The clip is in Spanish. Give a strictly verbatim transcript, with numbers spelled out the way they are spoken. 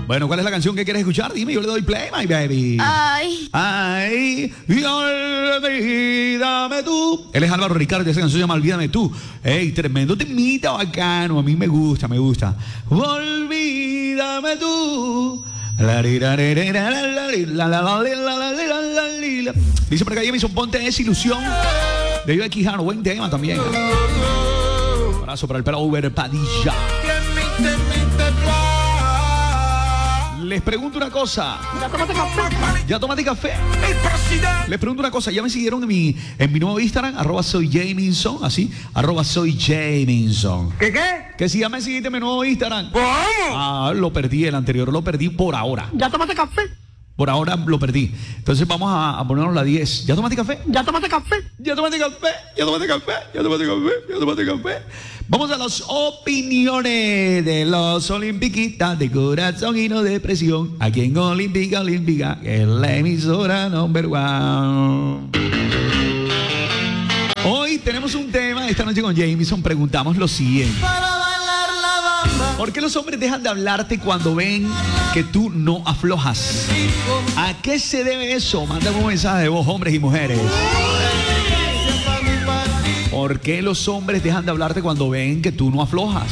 Bueno, ¿cuál es la canción que quieres escuchar? Dime, yo le doy play, my baby. Ay. Ay, y olvídame tú. Él es Álvaro Ricardo y esa canción se llama Olvídame tú. Ey, tremendo temita bacano. A mí me gusta, me gusta. Olvídame tú. Dice por acá Jamison, ponte desilusión. De Iván Quijano, buen tema también. Un abrazo para el pelo Uber Padilla. Les pregunto una cosa. ¿Ya tomaste café? ¿Ya tomaste café? Les pregunto una cosa. Ya me siguieron en mi, en mi nuevo Instagram, arroba soy Jamison, así, arroba soy Jamison. ¿Qué qué? Que si ya me seguiste en mi nuevo Instagram. ¿Cómo? Ah, lo perdí, el anterior lo perdí por ahora. ¿Ya tomaste café? Por ahora lo perdí. Entonces vamos a, a ponernos la diez. ¿Ya tomaste café? ¿Ya tomaste café? Ya tomaste café, ya tomaste café, ya tomaste café, ya tomaste café. Vamos a las opiniones de los olimpiquitas de corazón y no de presión. Aquí en Olímpica, Olímpica, que es la emisora number one. Hoy tenemos un tema, esta noche con Jamison preguntamos lo siguiente. ¿Por qué los hombres dejan de hablarte cuando ven que tú no aflojas? ¿A qué se debe eso? Mándame un mensaje de voz, hombres y mujeres. ¿Por qué los hombres dejan de hablarte cuando ven que tú no aflojas?